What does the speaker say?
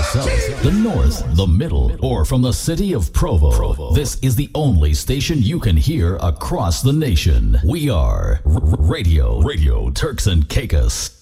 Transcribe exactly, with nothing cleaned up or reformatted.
south, the north, the middle, or from the city of Provo, this is the only station you can hear across the nation. We are R- Radio, Radio Turks and Caicos.